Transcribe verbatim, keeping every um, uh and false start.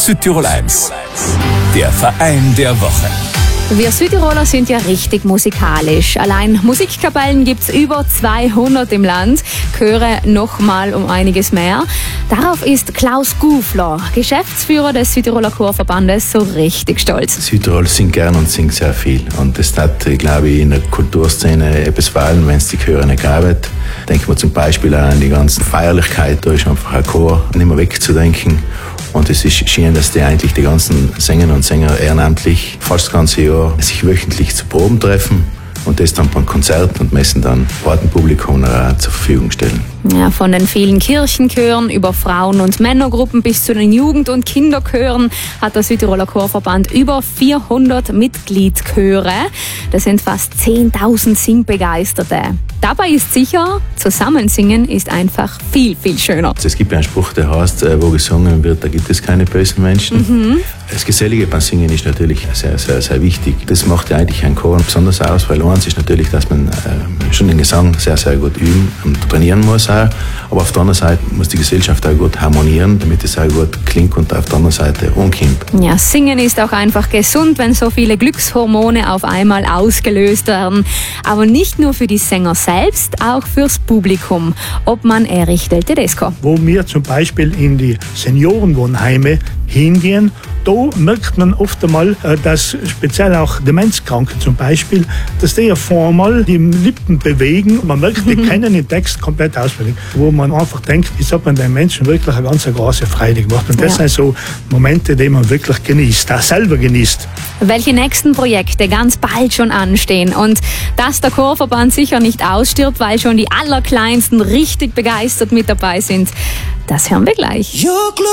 Südtirol eins, der Verein der Woche. Wir Südtiroler sind ja richtig musikalisch. Allein Musikkapellen gibt's über zweihundert im Land, Chöre noch mal um einiges mehr. Darauf ist Klaus Gufler, Geschäftsführer des Südtiroler Chorverbandes, so richtig stolz. Südtirol singt gern und singt sehr viel. Und das hat, glaube ich, in der Kulturszene etwas fallen, wenn es die Chöre nicht gab. Denken wir zum Beispiel an die ganzen Feierlichkeit, da ist einfach ein Chor nicht mehr wegzudenken. Und es ist schön, dass die eigentlich die ganzen Sängerinnen und Sänger ehrenamtlich fast das ganze Jahr sich wöchentlich zu Proben treffen und das dann beim Konzert und Messen dann Ortenpublikum zur Verfügung stellen. Ja, von den vielen Kirchenchören über Frauen- und Männergruppen bis zu den Jugend- und Kinderchören hat der Südtiroler Chorverband über vierhundert Mitgliedschöre. Das sind fast zehntausend Singbegeisterte. Dabei ist sicher, zusammensingen ist einfach viel, viel schöner. Es gibt einen Spruch, der heißt, wo gesungen wird, da gibt es keine bösen Menschen. Mhm. Das Gesellige beim Singen ist natürlich sehr, sehr, sehr wichtig. Das macht ja eigentlich einen Chor besonders aus, weil eins ist natürlich, dass man äh, schon den Gesang sehr, sehr gut üben und trainieren muss auch. Aber auf der anderen Seite muss die Gesellschaft auch gut harmonieren, damit es auch gut klingt und auf der anderen Seite umkommt. Ja, Singen ist auch einfach gesund, wenn so viele Glückshormone auf einmal ausgelöst werden. Aber nicht nur für die Sänger selbst, auch fürs Publikum. Obmann Erich Del Tedesco. Wo wir zum Beispiel in die Seniorenwohnheime hingehen, da merkt man oft einmal, dass speziell auch Demenzkranke zum Beispiel, dass die ja vormal die Lippen bewegen. Man merkt, die kennen den Text komplett auswendig. Wo man einfach denkt, jetzt hat man den Menschen wirklich eine ganz große Freude gemacht. Und das ja. sind so Momente, die man wirklich genießt, auch selber genießt. Welche nächsten Projekte ganz bald schon anstehen und dass der Chorverband sicher nicht ausstirbt, weil schon die Allerkleinsten richtig begeistert mit dabei sind, das hören wir gleich.